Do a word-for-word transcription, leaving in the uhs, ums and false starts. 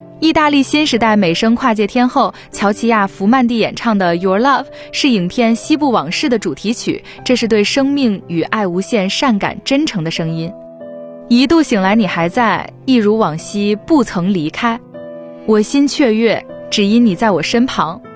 意大利新时代美声跨界天后乔琪亚·福曼蒂演唱的《Your Love》是影片《西部往事》的主题曲，这是对生命与爱无限善感真诚的声音。一度醒来你还在，一如往昔不曾离开，我心雀跃，只因你在我身旁。